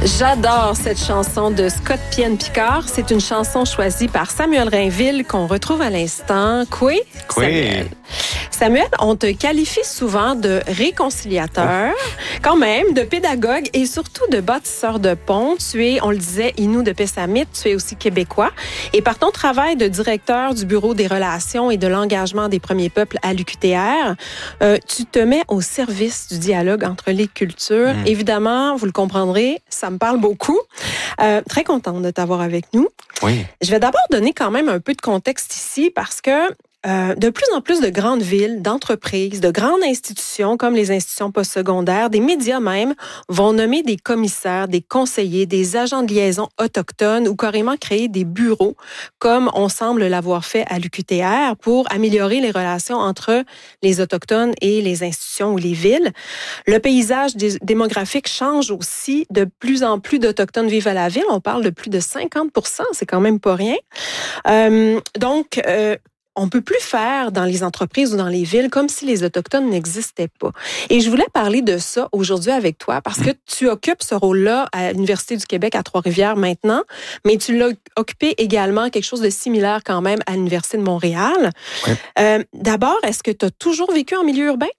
J'adore cette chanson de Scott Pienne-Picard. C'est une chanson choisie par Samuel Rainville qu'on retrouve à l'instant. Quoi? Samuel. Samuel, on te qualifie souvent de réconciliateur, quand même, de pédagogue et surtout de bâtisseur de ponts. Tu es, on le disait, Innu de Pessamit, tu es aussi québécois. Et par ton travail de directeur du Bureau des relations et de l'engagement des premiers peuples à l'UQTR, tu te mets au service du dialogue entre les cultures. Évidemment, vous le comprendrez, ça me parle beaucoup. Très contente de t'avoir avec nous. Oui. Je vais d'abord donner quand même un peu de contexte ici parce que de plus en plus de grandes villes, d'entreprises, de grandes institutions comme les institutions postsecondaires, des médias même, vont nommer des commissaires, des conseillers, des agents de liaison autochtones ou carrément créer des bureaux, comme on semble l'avoir fait à l'UQTR, pour améliorer les relations entre les Autochtones et les institutions ou les villes. Le paysage démographique change aussi. De plus en plus d'Autochtones vivent à la ville. On parle de plus de 50%, c'est quand même pas rien. On peut plus faire dans les entreprises ou dans les villes comme si les Autochtones n'existaient pas. Et je voulais parler de ça aujourd'hui avec toi parce que tu occupes ce rôle-là à l'Université du Québec à Trois-Rivières maintenant, mais tu l'as occupé également quelque chose de similaire quand même à l'Université de Montréal. Oui. D'abord, est-ce que tu as toujours vécu en milieu urbain?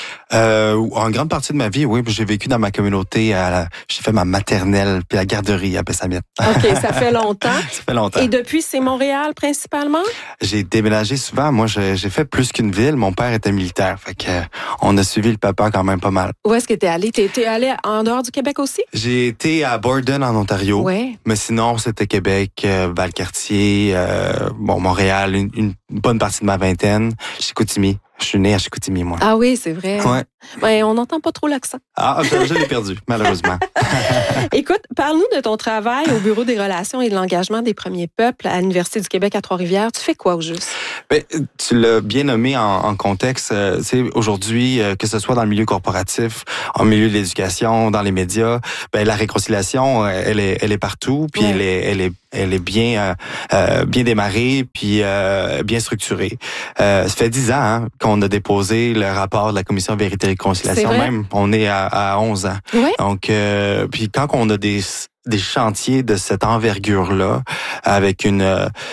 En grande partie de ma vie, oui, j'ai vécu dans ma communauté. J'ai fait ma maternelle puis la garderie à Pessamit. OK, ça fait longtemps. Ça fait longtemps. Et depuis, c'est Montréal principalement? J'ai déménagé souvent. Moi, j'ai fait plus qu'une ville. Mon père était militaire, fait que on a suivi le papa quand même pas mal. Où est-ce que t'es allé? T'es allé en dehors du Québec aussi? J'ai été à Borden en Ontario. Ouais. Mais sinon, c'était Québec, Valcartier, Montréal, une bonne partie de ma vingtaine. Chicoutimi. Je suis né à Chicoutimi, moi. Ah oui, c'est vrai. Ouais. Ben, on n'entend pas trop l'accent. Ah, je l'ai perdu, malheureusement. Écoute, parle-nous de ton travail au Bureau des relations et de l'engagement des premiers peuples à l'Université du Québec à Trois-Rivières. Tu fais quoi au juste? Ben, tu l'as bien nommé en contexte. Aujourd'hui, que ce soit dans le milieu corporatif, en milieu de l'éducation, dans les médias, ben la réconciliation, elle est partout, puis Ouais. elle est bien démarrée, puis bien structurée. Ça fait 10 ans qu'on a déposé le rapport de la commission Vérité et Réconciliation. Même, on est à 11 ans. Ouais. Donc, puis quand on a des chantiers de cette envergure-là, avec une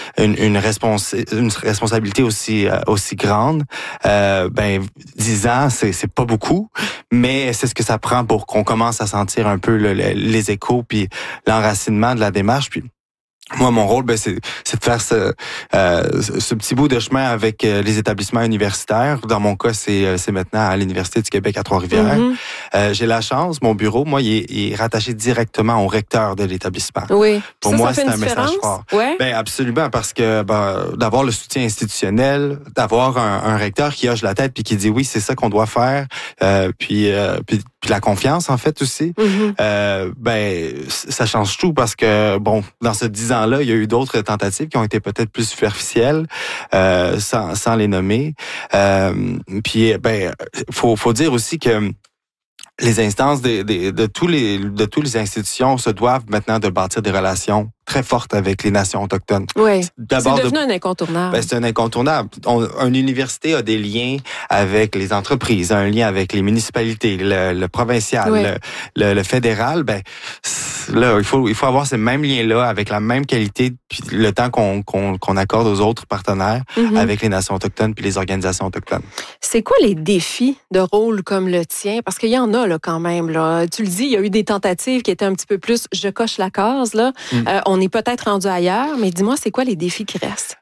responsabilité aussi grande, 10 ans, c'est pas beaucoup, mais c'est ce que ça prend pour qu'on commence à sentir un peu les échos puis l'enracinement de la démarche. Puis moi, mon rôle, c'est de faire ce petit bout de chemin avec les établissements universitaires. Dans mon cas, c'est maintenant à l'Université du Québec à Trois-Rivières. Mm-hmm. J'ai la chance, mon bureau, moi, il est rattaché directement au recteur de l'établissement. Oui. Pour moi, c'est un message fort. Ouais. Ben absolument, parce que d'avoir le soutien institutionnel, d'avoir un recteur qui hoche la tête puis qui dit oui, c'est ça qu'on doit faire, puis la confiance en fait aussi. Mm-hmm. Ça change tout parce que dans ce 10 ans-là, il y a eu d'autres tentatives qui ont été peut-être plus superficielles, sans les nommer. Faut dire aussi que les instances de tous les institutions se doivent maintenant de bâtir des relations très fortes avec les nations autochtones. Oui, c'est devenu un incontournable. C'est un incontournable. Une université a des liens avec les entreprises, un lien avec les municipalités, le provincial, le fédéral. Là, il faut avoir ces mêmes liens-là avec la même qualité, puis le temps qu'on accorde aux autres partenaires avec les nations autochtones puis les organisations autochtones. C'est quoi les défis de rôle comme le tien? Parce qu'il y en a là quand même. Là. Tu le dis, il y a eu des tentatives qui étaient un petit peu plus « je coche la case ». On est peut-être rendu ailleurs, mais dis-moi, c'est quoi les défis qui restent?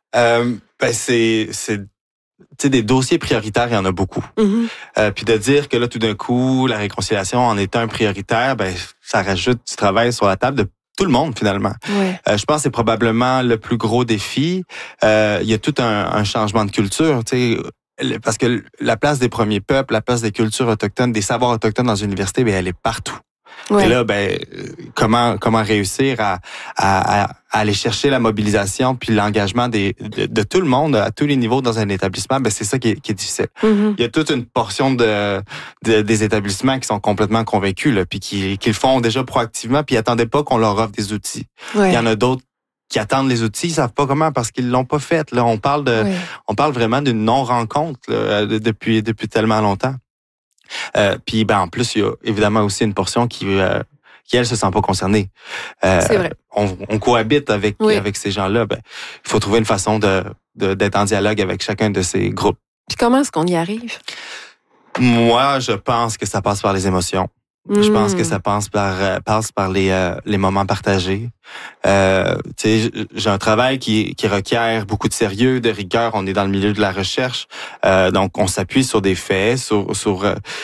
C'est des dossiers prioritaires, il y en a beaucoup. Puis de dire que là, tout d'un coup, la réconciliation en est un prioritaire, ça rajoute du travail sur la table de tout le monde, finalement. Ouais. Je pense que c'est probablement le plus gros défi. Il y a tout un changement de culture, tu sais, parce que la place des premiers peuples, la place des cultures autochtones, des savoirs autochtones dans une université, elle est partout. Ouais. Et là, comment réussir à aller chercher la mobilisation puis l'engagement de tout le monde à tous les niveaux dans un établissement, c'est ça qui est difficile. Il y a toute une portion des établissements qui sont complètement convaincus là, puis qui le font déjà proactivement, puis ils attendaient pas qu'on leur offre des outils. Ouais. Il y en a d'autres qui attendent les outils, ils savent pas comment parce qu'ils l'ont pas fait. Là, on parle vraiment d'une non-rencontre là, depuis tellement longtemps. Puis en plus, il y a évidemment aussi une portion qui qui elles se sentent pas concernées. C'est vrai. On cohabite avec ces gens-là. Ben, il faut trouver une façon d'être en dialogue avec chacun de ces groupes. Puis comment est-ce qu'on y arrive? Moi, je pense que ça passe par les émotions. Je pense que ça passe par les moments partagés. J'ai un travail qui requiert beaucoup de sérieux, de rigueur. On est dans le milieu de la recherche, donc on s'appuie sur des faits, sur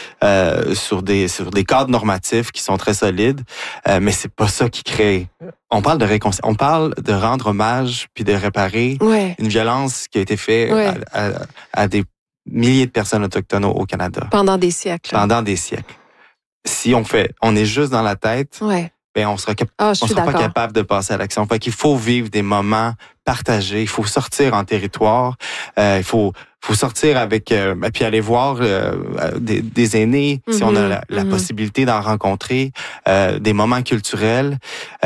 des cadres normatifs qui sont très solides. Mais c'est pas ça qui crée. On parle de on parle de rendre hommage puis de réparer une violence qui a été faite à des milliers de personnes autochtones au Canada. Pendant des siècles. Pendant des siècles. Si on est juste dans la tête, ben on sera pas capable de passer à l'action. Fait qu'il faut vivre des moments partagés. Il faut sortir en territoire. Il faut sortir avec puis aller voir des aînés si on a la possibilité d'en rencontrer. Des moments culturels.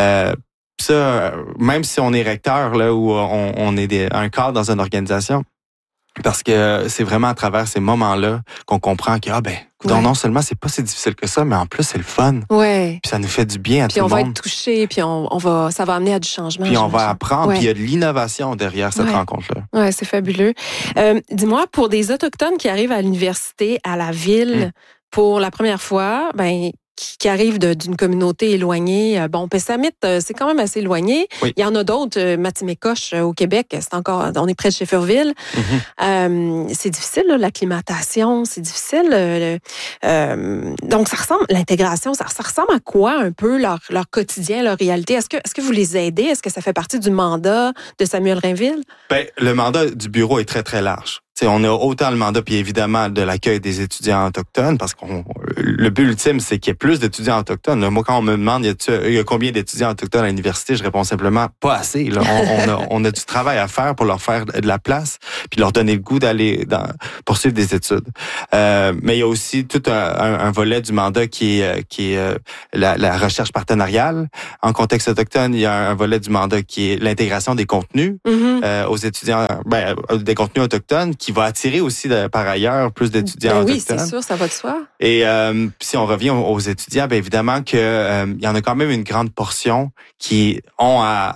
Ça, même si on est recteur là où on est un cadre dans une organisation. Parce que c'est vraiment à travers ces moments-là qu'on comprend que non seulement c'est pas si difficile que ça, mais en plus c'est le fun. Ouais. Puis ça nous fait du bien à tout le monde. Puis on va être touché, puis ça va amener à du changement. Puis on va apprendre, puis il y a de l'innovation derrière cette rencontre-là. Ouais, c'est fabuleux. Dis-moi, pour des autochtones qui arrivent à l'université, à la ville, pour la première fois, qui arrivent d'une communauté éloignée. Pessamit, c'est quand même assez éloigné. Oui. Il y en a d'autres, Matimekauche au Québec, on est près de Shefferville. C'est difficile, là, l'acclimatation, c'est difficile. Donc, l'intégration, ça ressemble à quoi un peu leur quotidien, leur réalité? Est-ce que vous les aidez? Est-ce que ça fait partie du mandat de Samuel Rainville? Le mandat du bureau est très, très large. On a autant le mandat, puis évidemment, de l'accueil des étudiants autochtones, parce que le but ultime, c'est qu'il y ait plus d'étudiants autochtones. Là, moi, quand on me demande, il y a combien d'étudiants autochtones à l'université, je réponds simplement, pas assez. Là. On a du travail à faire pour leur faire de la place, puis leur donner le goût d'aller poursuivre des études. Mais il y a aussi tout un volet du mandat qui est la recherche partenariale. En contexte autochtone, il y a un volet du mandat qui est l'intégration des contenus aux étudiants, des contenus autochtones, qui va attirer aussi par ailleurs plus d'étudiants autochtones. Oui, c'est sûr, ça va de soi. Et si on revient aux étudiants, évidemment que il y en a quand même une grande portion qui ont à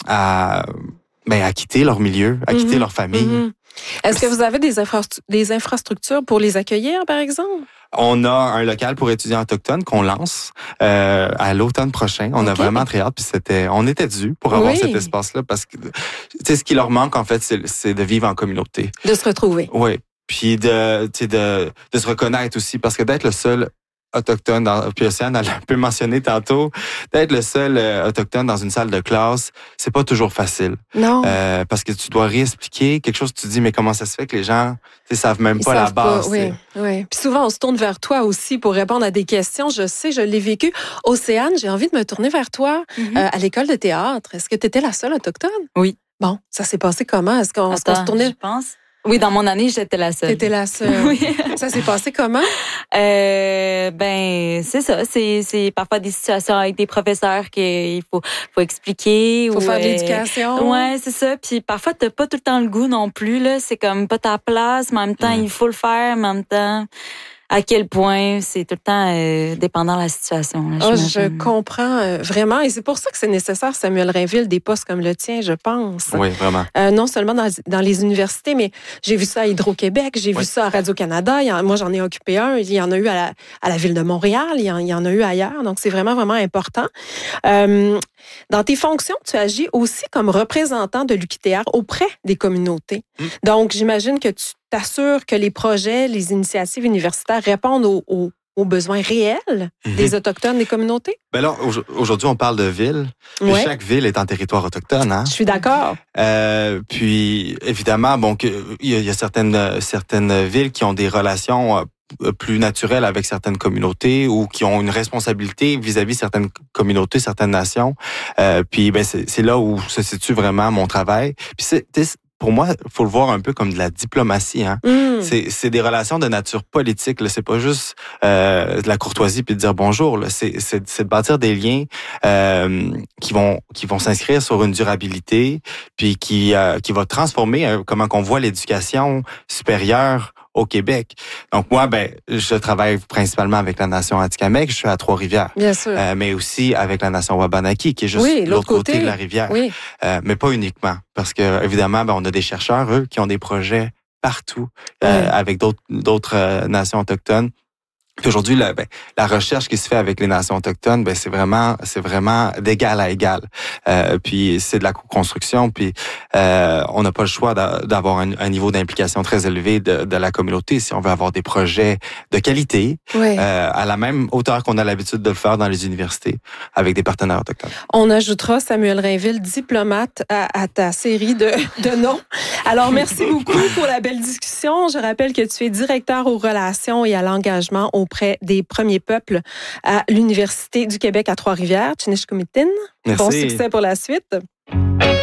quitter leur milieu, à quitter leur famille. Est-ce que vous avez des infrastructures pour les accueillir, par exemple? On a un local pour étudiants autochtones qu'on lance à l'automne prochain. On a vraiment très hâte, puis on était dû pour avoir cet espace-là, parce que ce qui leur manque en fait, c'est de vivre en communauté, de se retrouver. Oui, puis de se reconnaître aussi, parce que d'être le seul autochtone, puis Océane a un peu mentionné tantôt, d'être le seul autochtone dans une salle de classe, c'est pas toujours facile. Non. Parce que tu dois réexpliquer quelque chose, tu te dis, mais comment ça se fait que les gens savent même pas la base. Oui. Puis souvent, on se tourne vers toi aussi pour répondre à des questions. Je sais, je l'ai vécu. Océane, j'ai envie de me tourner vers toi à l'école de théâtre. Est-ce que tu étais la seule autochtone? Oui. Bon, ça s'est passé comment? Est-ce qu'on se tournait? Je pense. Oui, dans mon année, j'étais la seule. T'étais la seule. Oui. Ça s'est passé comment? C'est ça. C'est parfois des situations avec des professeurs qu'il faut expliquer. Faut faire de l'éducation. Ouais, c'est ça. Puis parfois, t'as pas tout le temps le goût non plus, là. C'est comme pas ta place, mais en même temps, il faut le faire, mais en même temps, à quel point c'est tout le temps dépendant de la situation. Là, je comprends vraiment. Et c'est pour ça que c'est nécessaire, Samuel Rainville, des postes comme le tien, je pense. Oui, vraiment. Non seulement dans les universités, mais j'ai vu ça à Hydro-Québec, j'ai vu ça à Radio-Canada. Moi, j'en ai occupé un. Il y en a eu à la Ville de Montréal. Il y en a eu ailleurs. Donc, c'est vraiment, vraiment important. Dans tes fonctions, tu agis aussi comme représentant de l'UQTR auprès des communautés. Donc, j'imagine que tu t'assures que les projets, les initiatives universitaires répondent aux besoins réels des Autochtones, des communautés? Là, aujourd'hui, on parle de ville. Chaque ville est en territoire autochtone. Hein? Je suis d'accord. Puis, évidemment, il y a certaines villes qui ont des relations plus naturelles avec certaines communautés ou qui ont une responsabilité vis-à-vis certaines communautés, certaines nations. Puis, c'est là où se situe vraiment mon travail. Puis, pour moi, il faut le voir un peu comme de la diplomatie. Hein? C'est des relations de nature politique. Là. C'est pas juste de la courtoisie puis de dire bonjour. Là. C'est de bâtir des liens qui vont s'inscrire sur une durabilité, puis qui va transformer comment qu'on voit l'éducation supérieure au Québec. Donc moi, je travaille principalement avec la nation Atikamekw, je suis à Trois-Rivières. Bien sûr. Mais aussi avec la nation Wabanaki, qui est juste l'autre côté de la rivière. Oui. Mais pas uniquement, parce que évidemment, on a des chercheurs, eux, qui ont des projets partout avec d'autres nations autochtones. Puis aujourd'hui, la recherche qui se fait avec les nations autochtones, c'est vraiment d'égal à égal. Puis c'est de la co-construction. Puis on n'a pas le choix d'avoir un niveau d'implication très élevé de la communauté si on veut avoir des projets de qualité à la même hauteur qu'on a l'habitude de le faire dans les universités avec des partenaires autochtones. On ajoutera Samuel Rainville, diplomate, à ta série de noms. Alors merci beaucoup pour la belle discussion. Je rappelle que tu es directeur aux relations et à l'engagement auprès des premiers peuples à l'Université du Québec à Trois-Rivières, Chinishkumitin. Bon succès pour la suite.